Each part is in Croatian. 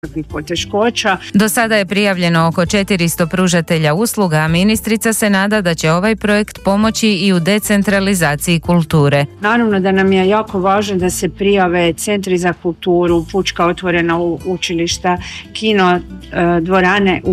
poteškoća. Do sada je prijavljeno oko 400 pružatelja usluga, a ministrica se nada da će ovaj projekt pomoći i u decentralizaciji kulture. Naravno da nam je jako važno da se prijave centri za kulturu, pučka otvorena učilišta, kino dvorane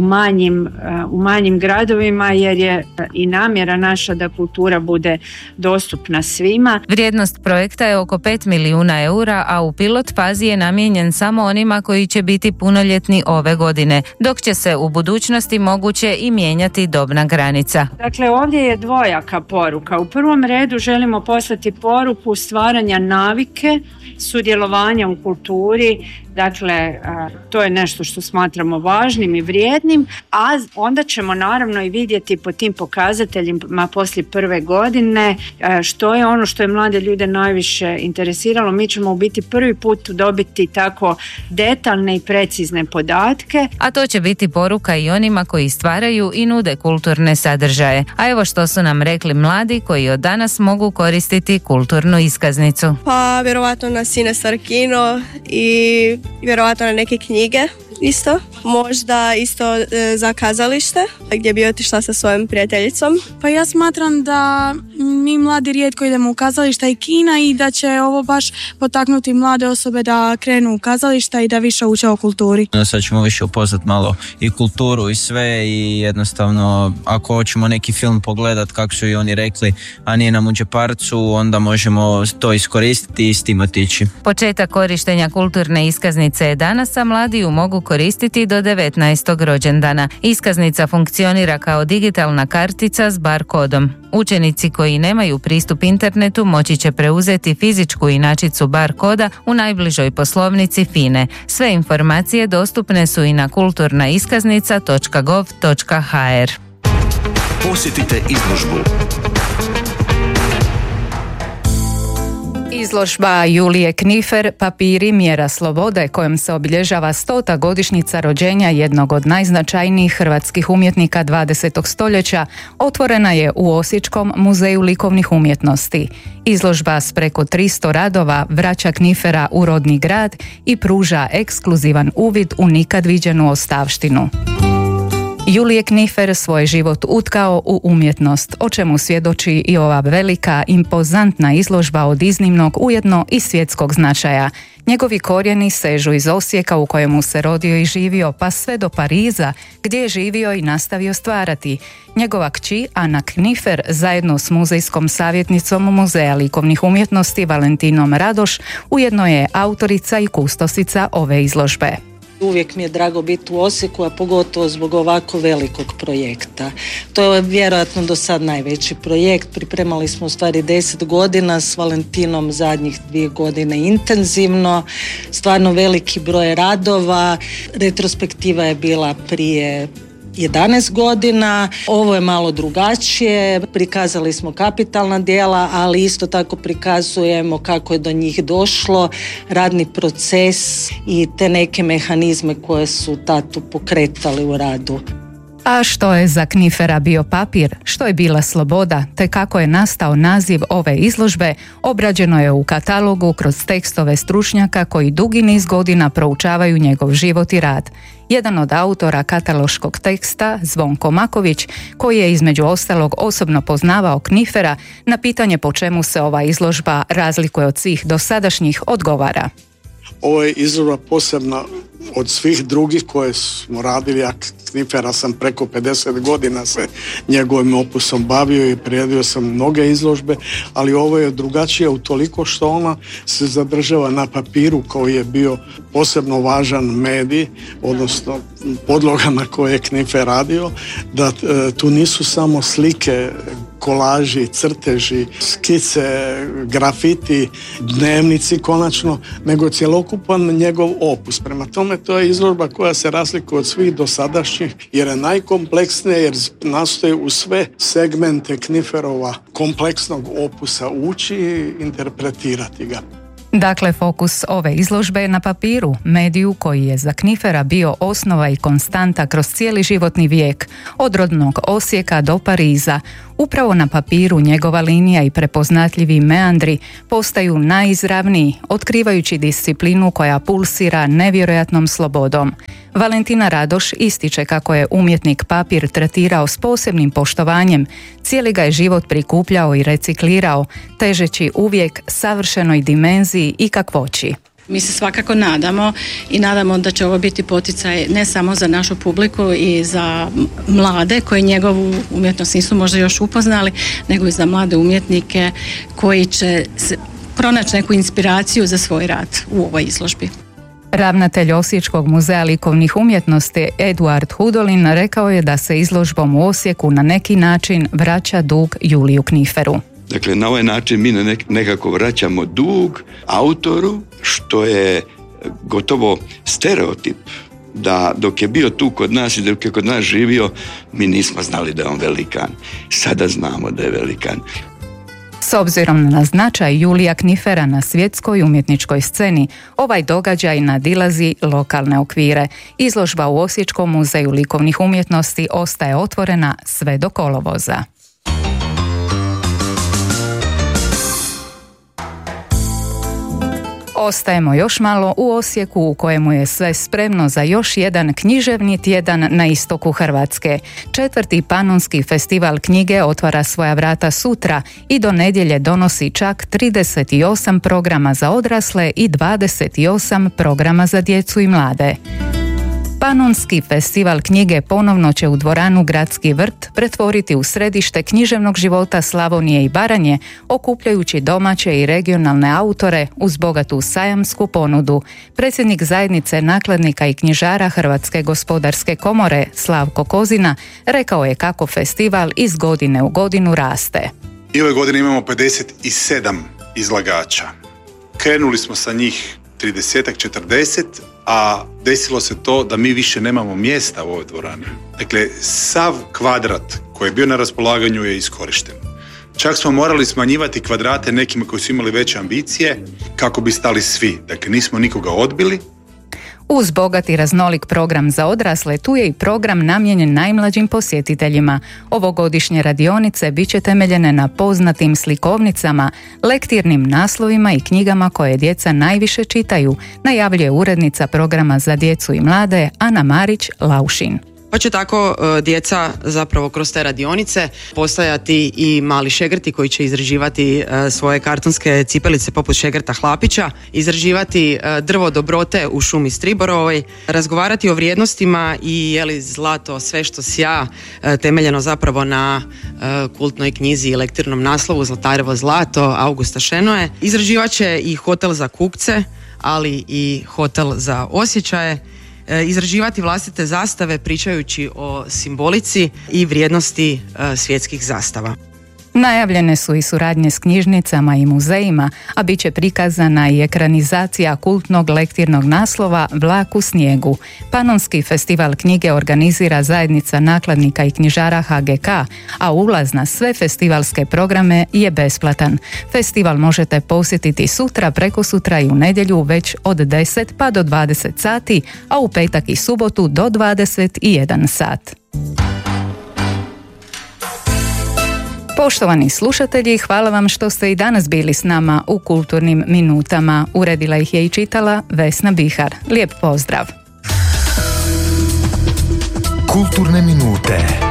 u manjim gradovima, jer je i namjera naša da kultura bude dostupna svima. Vrijednost projekta je oko 5 milijuna eura, a u pilot fazi je namijenjen samo onima koji će biti punoljetni ove godine, dok će se u budućnosti moguće i mijenjati dobna granica. Dakle, ovdje je dvojaka poruka. U prvom redu želimo poslati poruku stvaranja navike, sudjelovanja u kulturi. Dakle, to je nešto što smatramo važnim i vrijednim, a onda ćemo naravno i vidjeti po tim pokazateljima poslije prve godine što je ono što je mlade ljude najviše interesiralo. Mi ćemo u biti prvi put dobiti tako detaljne i precizne podatke. A to će biti poruka i onima koji stvaraju i nude kulturne sadržaje. A evo što su nam rekli mladi koji od danas mogu koristiti kulturnu iskaznicu. Pa vjerovatno na Cinestar kino i vjerovatno na neke knjige isto. Možda isto za kazalište gdje bi otišla sa svojom prijateljicom. Pa ja smatram da mi mladi rijetko idemo u kazališta i kina i da će ovo baš potaknuti mlade osobe da krenu u kazališta i da više uče o kulturi. Sad ćemo više upoznat malo i kulturu i sve i jednostavno ako hoćemo neki film pogledat kako su i oni rekli, a nije nam u džeparcu, onda možemo to iskoristiti i s tim otići. Početak korištenja kulturne iskaznice je danas, a mladi ju mogu koristiti do 19. rođendana. Iskaznica funkcionira kao digitalna kartica s bar kodom. Učenici koji nemaju pristup internetu moći će preuzeti fizičku inačicu bar koda u najbližoj poslovnici FINE. Sve informacije dostupne su i na kulturnaiskaznica.gov.hr. Posjetite izložbu. Izložba Julije Knifer Papiri mjera slobode, kojom se obilježava 100. godišnjica rođenja jednog od najznačajnijih hrvatskih umjetnika 20. stoljeća, otvorena je u Osječkom muzeju likovnih umjetnosti. Izložba s preko 300 radova vraća Knifera u rodni grad i pruža ekskluzivan uvid u nikad viđenu ostavštinu. Julije Knifer svoj život utkao u umjetnost, o čemu svjedoči i ova velika, impozantna izložba od iznimnog, ujedno i svjetskog značaja. Njegovi korijeni sežu iz Osijeka u kojemu se rodio i živio, pa sve do Pariza, gdje je živio i nastavio stvarati. Njegova kći Ana Knifer zajedno s muzejskom savjetnicom Muzeja likovnih umjetnosti Valentinom Radoš ujedno je autorica i kustosica ove izložbe. Uvijek mi je drago biti u Osijeku, a pogotovo zbog ovako velikog projekta. To je vjerojatno do sad najveći projekt. Pripremali smo u stvari 10 godina s Valentinom zadnjih 2 godine intenzivno. Stvarno veliki broj radova. Retrospektiva je bila prije 11 godina. Ovo je malo drugačije. Prikazali smo kapitalna djela, ali isto tako prikazujemo kako je do njih došlo, radni proces i te neke mehanizme koje su tatu pokretali u radu. A što je za Knifera bio papir, što je bila sloboda, te kako je nastao naziv ove izložbe, obrađeno je u katalogu kroz tekstove stručnjaka koji dugi niz godina proučavaju njegov život i rad. Jedan od autora kataloškog teksta, Zvonko Maković, koji je između ostalog osobno poznavao Knifera, na pitanje po čemu se ova izložba razlikuje od svih dosadašnjih, odgovara. Ovo je izložba posebna od svih drugih koje smo radili. Ja Knifera sam preko 50 godina se njegovim opusom bavio i priredio sam mnoge izložbe, ali ovo je drugačije utoliko što ona se zadržava na papiru koji je bio posebno važan medij, odnosno podloga na koje je Knifer radio, da tu nisu samo slike, kolaži, crteži, skice, grafiti, dnevnici konačno, nego cjelokupan njegov opus. Prema tome to je izložba koja se razlikuje od svih dosadašnjih jer je najkompleksnija, jer nastoji u sve segmente Kniferova kompleksnog opusa ući i interpretirati ga. Dakle, fokus ove izložbe je na papiru, mediju koji je za Knifera bio osnova i konstanta kroz cijeli životni vijek, od rodnog Osijeka do Pariza. Upravo na papiru njegova linija i prepoznatljivi meandri postaju najizravniji, otkrivajući disciplinu koja pulsira nevjerojatnom slobodom. Valentina Radoš ističe kako je umjetnik papir tretirao s posebnim poštovanjem, cijeli ga je život prikupljao i reciklirao, težeći uvijek savršenoj dimenziji i kakvoći. Mi se svakako nadamo da će ovo biti poticaj ne samo za našu publiku i za mlade koji njegovu umjetnost nisu možda još upoznali, nego i za mlade umjetnike koji će pronaći neku inspiraciju za svoj rad u ovoj izložbi. Ravnatelj Osječkog muzeja likovnih umjetnosti Eduard Hudolin rekao je da se izložbom u Osijeku na neki način vraća dug Juliju Kniferu. Dakle, na ovaj način mi nekako vraćamo dug autoru, što je gotovo stereotip, da dok je bio tu kod nas i dok je kod nas živio, mi nismo znali da je on velikan. Sada znamo da je velikan. S obzirom na značaj Julija Knifera na svjetskoj umjetničkoj sceni, ovaj događaj nadilazi lokalne okvire. Izložba u Osječkom muzeju likovnih umjetnosti ostaje otvorena sve do kolovoza. Ostajemo još malo u Osijeku u kojemu je sve spremno za još jedan književni tjedan na istoku Hrvatske. 4. Panonski festival knjige otvara svoja vrata sutra i do nedjelje donosi čak 38 programa za odrasle i 28 programa za djecu i mlade. Panonski festival knjige ponovno će u dvoranu Gradski vrt pretvoriti u središte književnog života Slavonije i Baranje, okupljajući domaće i regionalne autore uz bogatu sajamsku ponudu. Predsjednik zajednice nakladnika i knjižara Hrvatske gospodarske komore Slavko Kozina rekao je kako festival iz godine u godinu raste. I ove godine imamo 57 izlagača. Krenuli smo sa njih 30-40, a desilo se to da mi više nemamo mjesta u ovoj dvorani. Dakle, sav kvadrat koji je bio na raspolaganju je iskorišten. Čak smo morali smanjivati kvadrate nekima koji su imali veće ambicije kako bi stali svi. Dakle, nismo nikoga odbili. Uz bogat i raznolik program za odrasle, tu je i program namijenjen najmlađim posjetiteljima. Ovogodišnje radionice bit će temeljene na poznatim slikovnicama, lektirnim naslovima i knjigama koje djeca najviše čitaju, najavljuje urednica programa za djecu i mlade Ana Marić-Laušin. Pa će tako djeca zapravo kroz te radionice postajati i mali šegrti koji će izrađivati svoje kartonske cipelice poput šegrta Hlapića, izrađivati drvo dobrote u šumi Striborovoj, razgovarati o vrijednostima i je li zlato sve što sja, temeljeno zapravo na kultnoj knjizi i lektirnom naslovu Zlatarevo zlato Augusta Šenoe. Izrađivat će i hotel za kukce, ali i hotel za osjećaje, izrađivati vlastite zastave pričajući o simbolici i vrijednosti svjetskih zastava. Najavljene su i suradnje s knjižnicama i muzejima, a bit će prikazana i ekranizacija kultnog lektirnog naslova Vlak u snijegu. Panonski festival knjige organizira zajednica nakladnika i knjižara HGK, a ulaz na sve festivalske programe je besplatan. Festival možete posjetiti sutra, prekosutra i u nedjelju već od 10 pa do 20 sati, a u petak i subotu do 21 sat. Poštovani slušatelji, hvala vam što ste i danas bili s nama u Kulturnim minutama. Uredila ih je i čitala Vesna Bihar. Lijep pozdrav! Kulturne minute.